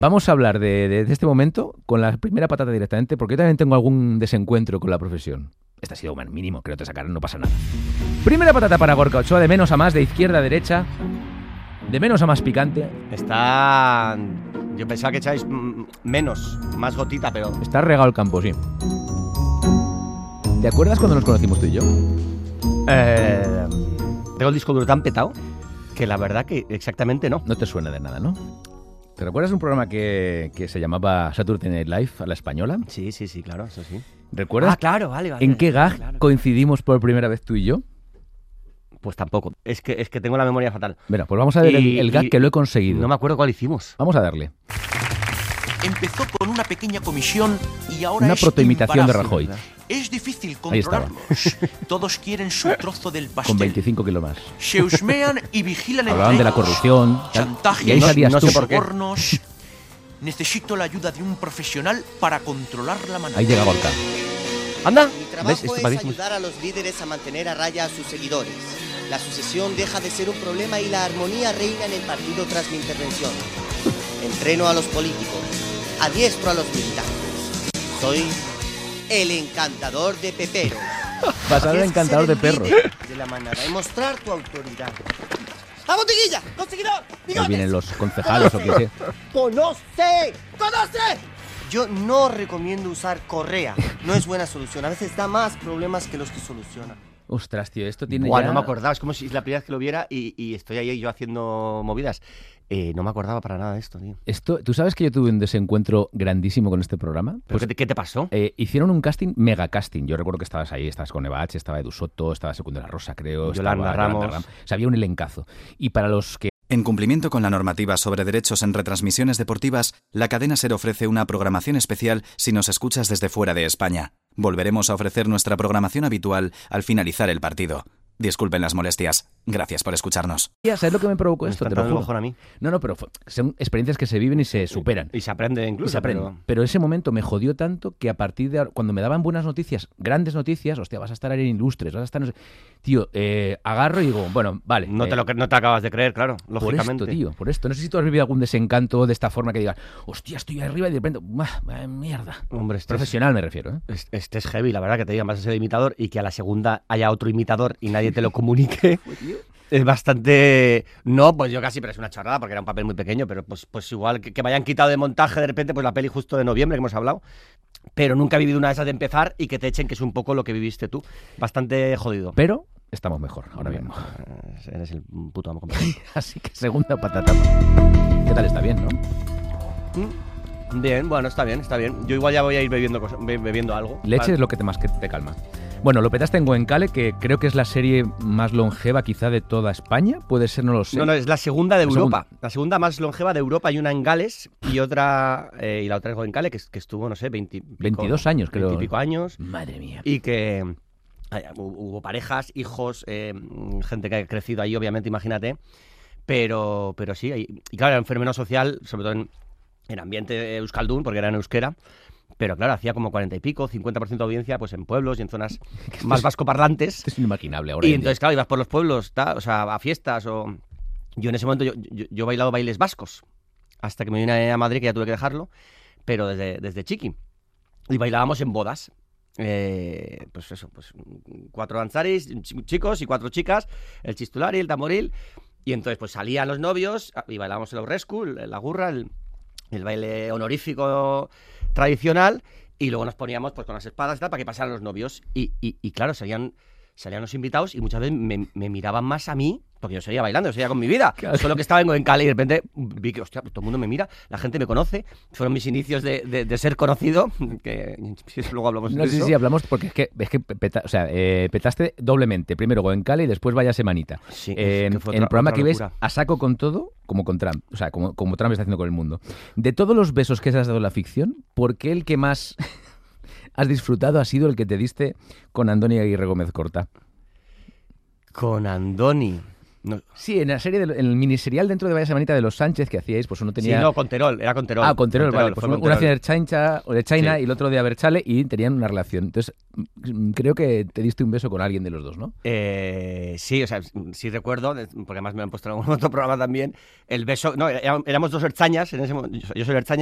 Vamos a hablar de este momento con la primera patata directamente, porque yo también tengo algún desencuentro con la profesión. Este ha sido un mínimo, que no te sacaran, no pasa nada. Primera patata para Gorka Ochoa, de menos a más, de izquierda a derecha, de menos a más picante. Está... Yo pensaba que echáis menos, más gotita, pero... Está regado el campo, sí. ¿Te acuerdas cuando nos conocimos tú y yo? Tengo el disco duro tan petado que la verdad que exactamente no. No te suena de nada, ¿no? ¿Te recuerdas un programa que se llamaba Saturday Night Live a la española? Sí, claro, eso sí. ¿Recuerdas? Ah, claro, vale. ¿En qué gag claro. coincidimos por primera vez tú y yo? Pues tampoco. Es que tengo la memoria fatal. Bueno, pues vamos a ver el gag que lo he conseguido. No me acuerdo cuál hicimos. Vamos a darle. Empezó con una pequeña comisión y ahora Una es protoimitación de imparable. Rajoy. Es difícil Ahí estaba. controlarlos. Todos quieren su trozo del pastel. Con 25 kilos más. Se husmean y vigilan Hablaban entre de la ellos. corrupción. Chantajes, Y ahí salías no tú. sé por qué. sobornos. Necesito la ayuda de un profesional para controlar la manada. Ahí llega Gorka. ¡Anda! Mi trabajo ¿Ves? Esto es padrísimo. ayudar a los líderes a mantener a raya a sus seguidores. La sucesión deja de ser un problema y la armonía reina en el partido tras mi intervención. Entreno a los políticos, adiestro a los militantes. Soy el encantador de peperos. Pasar el Tienes que encantador ser de el perros. líder de la manada y mostrar tu autoridad. ¡A botiguilla! ¡Conseguidor! Ahí ¡Bigotes! vienen los concejales o qué sé. ¡Conoce! Yo no recomiendo usar correa. No es buena solución. A veces da más problemas que los que soluciona. Ostras, tío, esto tiene Buah, ya... no me acordaba. Es como si es la primera vez que lo viera y estoy ahí yo haciendo movidas. No me acordaba para nada de esto, tío. ¿Tú sabes que yo tuve un desencuentro grandísimo con este programa? ¿Pero Pues, qué te pasó? hicieron un casting, mega casting. Yo recuerdo que estabas ahí, estabas con Eva H, estaba Edu Soto, estaba Segundo de la Rosa, creo. Yolanda estaba Ramos. O sea, había un elencazo. Y para los que... En cumplimiento con la normativa sobre derechos en retransmisiones deportivas, la cadena SER ofrece una programación especial si nos escuchas desde fuera de España. Volveremos a ofrecer nuestra programación habitual al finalizar el partido. Disculpen las molestias. Gracias por escucharnos. ¿Sabes lo que me provocó Me esto? está Te lo dando juro. mejor a mí. No, pero son experiencias que se viven y se superan. Y se aprende incluso. Y se aprende. Pero ese momento me jodió tanto que a partir de ahora, cuando me daban buenas noticias, grandes noticias, hostia, vas a estar en Ilustres, vas a estar... No sé, tío, agarro y digo, bueno, vale. No te acabas de creer, claro, lógicamente. Por esto, tío, por esto. No sé si tú has vivido algún desencanto de esta forma que digas, hostia, estoy arriba y de repente, mierda. Hombre, Profesional me refiero, ¿eh? Este es heavy, la verdad, que te digan vas a ser imitador y que a la segunda haya otro imitador y nadie te lo comunique. Es bastante... No, pues yo casi, pero es una chorrada porque era un papel muy pequeño, pero pues igual que me hayan quitado de montaje de repente pues la peli justo de noviembre que hemos hablado, pero nunca he vivido una de esas de empezar y que te echen, que es un poco lo que viviste tú. Bastante jodido. Pero estamos mejor ahora mismo. Eres el puto amo. Así que segunda patata. ¿Qué tal? Está bien, ¿no? Bien, bueno, está bien. Yo igual ya voy a ir bebiendo algo. Leche es lo que más que te calma. Bueno, lo petaste en Goenkale, que creo que es la serie más longeva quizá de toda España. Puede ser, no lo sé. No, es la segunda de La Europa. La segunda más longeva de Europa. Hay una en Gales y otra y la otra es Goenkale, que estuvo, no sé, 22 años, creo. 20 y pico años. Madre mía. Y que hubo parejas, hijos, gente que ha crecido ahí, obviamente, imagínate. Pero sí, y claro, era un fenómeno social, sobre todo en ambiente euskaldun, porque era en euskera. Pero claro, hacía como 40 y pico, 50% de audiencia pues en pueblos y en zonas más vascoparlantes. Esto es inimaginable ahora. Y entonces, claro, ibas por los pueblos, o sea, a fiestas o... Yo en ese momento, yo he bailado bailes vascos, hasta que me vine a Madrid, que ya tuve que dejarlo, pero desde chiqui. Y bailábamos en bodas. Pues eso, pues 4 danzaris, chicos y 4 chicas, el chistulari, el tamboril. Y entonces pues salían los novios y bailábamos el aurrescu, la gurra, el baile honorífico tradicional, y luego nos poníamos pues con las espadas y tal para que pasaran los novios y claro, salían los invitados y muchas veces me miraban más a mí, porque yo seguía bailando, yo seguía con mi vida, claro. Solo que estaba en Cali y de repente vi que, hostia, todo el mundo me mira, la gente me conoce, fueron mis inicios de ser conocido, que luego hablamos de eso. Sí, hablamos porque es que petaste doblemente, primero Goenkale y después vaya semanita. Sí, en el programa que ves a saco con todo, como con Trump, o sea, como Trump está haciendo con el mundo. De todos los besos que se has dado en la ficción, ¿por qué el que más has disfrutado ha sido el que te diste con Andoni Aguirre Gómez Corta? Con Andoni. No. Sí, en la serie, en el miniserial dentro de Vaya Semanita de los Sánchez que hacíais, pues uno tenía... Sí, no, con Terol, era con Terol. Ah, con Terol, vale. Pues fue con uno hacía Terol. de China Sí. y el otro de Aberchale y tenían una relación. Entonces, creo que te diste un beso con alguien de los dos, ¿no? Sí, o sea, sí recuerdo, porque además me han puesto en algún otro programa también, el beso... No, éramos dos ertzañas en ese momento. Yo soy ertzaña